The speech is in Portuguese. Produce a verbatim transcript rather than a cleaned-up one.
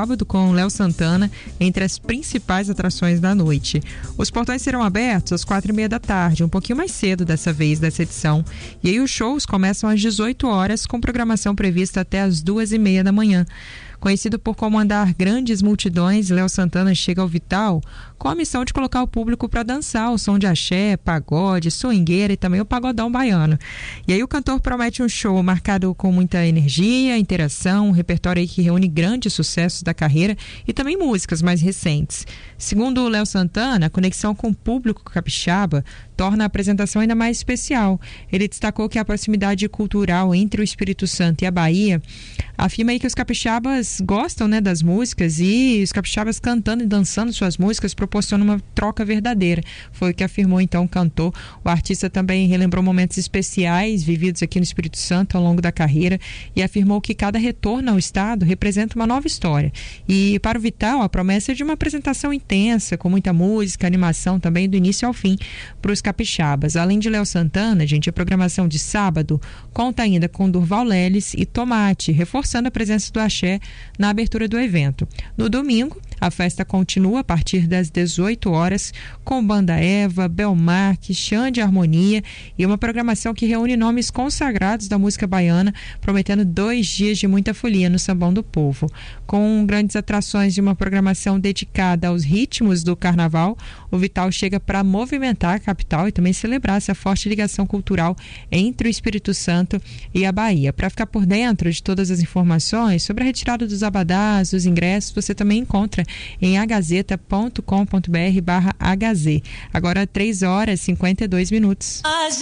sábado com Léo Santana entre as principais atrações da noite. Os portões serão abertos às quatro e meia da tarde, um pouquinho mais cedo dessa vez, dessa edição. E aí os shows começam às dezoito horas, com programação prevista até às duas e meia da manhã. Conhecido por comandar grandes multidões, Léo Santana chega ao Vital com a missão de colocar o público para dançar o som de axé, pagode, swingueira e também o pagodão baiano. E aí o cantor promete um show marcado com muita energia, interação, um repertório aí que reúne grandes sucessos da carreira e também músicas mais recentes. Segundo o Léo Santana, a conexão com o público capixaba torna a apresentação ainda mais especial. Ele destacou que a proximidade cultural entre o Espírito Santo e a Bahia afirma aí que os capixabas gostam, né, das músicas, e os capixabas cantando e dançando suas músicas proporcionam uma troca verdadeira. Foi o que afirmou então o cantor. O artista também relembrou momentos especiais vividos aqui no Espírito Santo ao longo da carreira e afirmou que cada retorno ao estado representa uma nova história. E para o Vital, a promessa é de uma apresentação intensa, com muita música, animação também do início ao fim para os capixabas. Além de Léo Santana, gente, a programação de sábado conta ainda com Durval Leles e Tomate, reforçando a presença do axé na abertura do evento. No domingo, a festa continua a partir das dezoito horas com Banda Eva, Belmarque, Xande Harmonia e uma programação que reúne nomes consagrados da música baiana, prometendo dois dias de muita folia no Sambão do Povo. Com grandes atrações e uma programação dedicada aos ritmos do carnaval, o Vital chega para movimentar a capital e também celebrar essa forte ligação cultural entre o Espírito Santo e a Bahia. Para ficar por dentro de todas as informações sobre a retirada dos abadás, os ingressos, você também encontra em agazeta ponto com ponto br barra hz. Agora três horas e cinquenta e dois minutos.